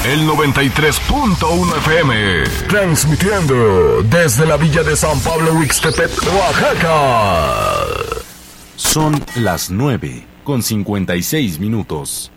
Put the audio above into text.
el 93.1 FM, transmitiendo desde la villa de San Pablo Huixtepec, Oaxaca. Son las 9:56.